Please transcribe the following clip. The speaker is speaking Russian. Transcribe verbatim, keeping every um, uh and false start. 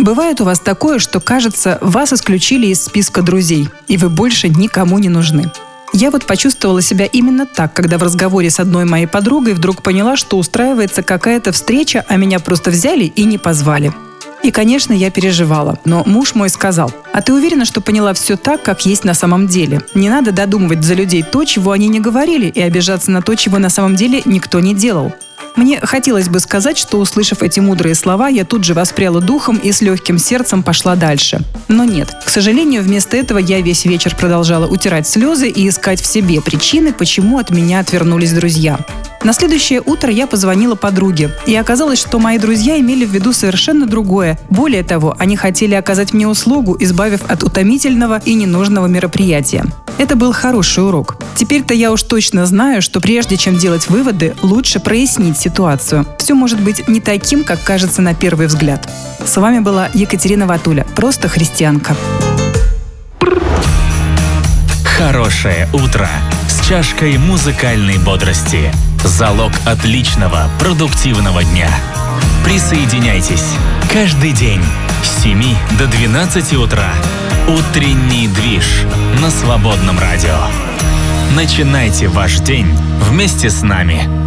Бывает у вас такое, что, кажется, вас исключили из списка друзей, и вы больше никому не нужны. Я вот почувствовала себя именно так, когда в разговоре с одной моей подругой вдруг поняла, что устраивается какая-то встреча, а меня просто взяли и не позвали. И, конечно, я переживала, но муж мой сказал: «А ты уверена, что поняла все так, как есть на самом деле? Не надо додумывать за людей то, чего они не говорили, и обижаться на то, чего на самом деле никто не делал». Мне хотелось бы сказать, что, услышав эти мудрые слова, я тут же воспряла духом и с легким сердцем пошла дальше. Но нет, к сожалению, вместо этого я весь вечер продолжала утирать слезы и искать в себе причины, почему от меня отвернулись друзья. На следующее утро я позвонила подруге, и оказалось, что мои друзья имели в виду совершенно другое. Более того, они хотели оказать мне услугу, избавив от утомительного и ненужного мероприятия. Это был хороший урок. Теперь-то я уж точно знаю, что прежде чем делать выводы, лучше прояснить ситуацию. Все может быть не таким, как кажется на первый взгляд. С вами была Екатерина Ватуля, просто христианка. Хорошее утро с чашкой музыкальной бодрости. Залог отличного, продуктивного дня. Присоединяйтесь каждый день с семи до двенадцати утра. Утренний движ на Свободном радио. Начинайте ваш день вместе с нами.